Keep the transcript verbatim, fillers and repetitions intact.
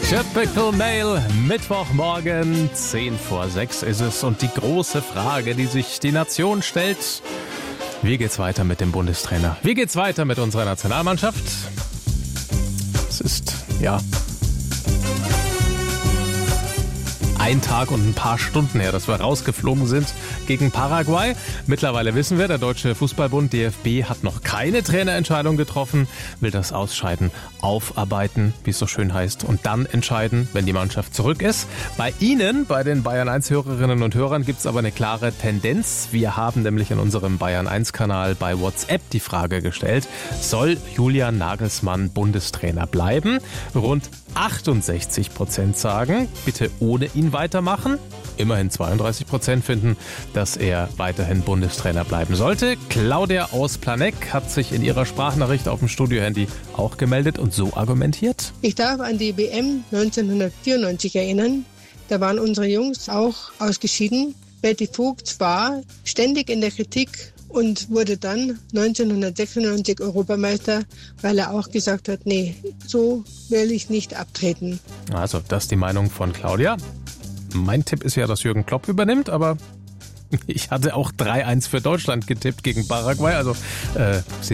Typical Mail, Mittwochmorgen, zehn vor sechs ist es. Und die große Frage, die sich die Nation stellt: Wie geht's weiter mit dem Bundestrainer? Wie geht's weiter mit unserer Nationalmannschaft? Es ist, ja, ein Tag und ein paar Stunden her, dass wir rausgeflogen sind gegen Paraguay. Mittlerweile wissen wir, der Deutsche Fußballbund D F B hat noch keine Trainerentscheidung getroffen, will das Ausscheiden aufarbeiten, wie es so schön heißt, und dann entscheiden, wenn die Mannschaft zurück ist. Bei Ihnen, bei den Bayern eins Hörerinnen und Hörern, gibt es aber eine klare Tendenz. Wir haben nämlich in unserem Bayern eins Kanal bei WhatsApp die Frage gestellt: Soll Julian Nagelsmann Bundestrainer bleiben? Rund achtundsechzig Prozent sagen, bitte ohne ihn weitermachen. Immerhin zweiunddreißig Prozent finden, dass er weiterhin Bundestrainer bleiben sollte. Claudia aus Planegg hat sich in ihrer Sprachnachricht auf dem Studiohandy auch gemeldet und so argumentiert. Ich darf an die W M neunzehnhundertvierundneunzig erinnern. Da waren unsere Jungs auch ausgeschieden. Berti Vogts war ständig in der Kritik und wurde dann neunzehnhundertsechsundneunzig Europameister, weil er auch gesagt hat, nee, so will ich nicht abtreten. Also, das ist die Meinung von Claudia. Mein Tipp ist ja, dass Jürgen Klopp übernimmt, aber ich hatte auch drei eins für Deutschland getippt gegen Paraguay. Also, äh, Sie